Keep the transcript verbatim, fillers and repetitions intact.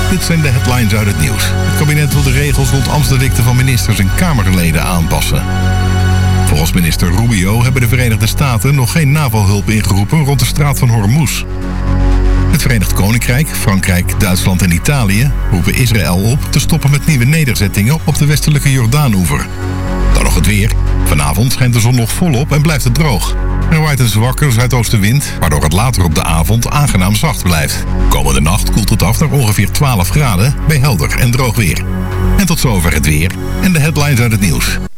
Dit zijn de headlines uit het nieuws. Het kabinet wil de regels rond ambtsdelicten van ministers en Kamerleden aanpassen. Volgens minister Rubio hebben de Verenigde Staten nog geen NAVO-hulp ingeroepen rond de straat van Hormuz. Het Verenigd Koninkrijk, Frankrijk, Duitsland en Italië roepen Israël op te stoppen met nieuwe nederzettingen op de westelijke Jordaanoever. Dan nog het weer. Vanavond schijnt de zon nog volop en blijft het droog. Er waait een zwakke zuidoostenwind, waardoor het later op de avond aangenaam zacht blijft. Komende nacht koelt het af naar ongeveer twaalf graden bij helder en droog weer. En tot zover het weer en de headlines uit het nieuws.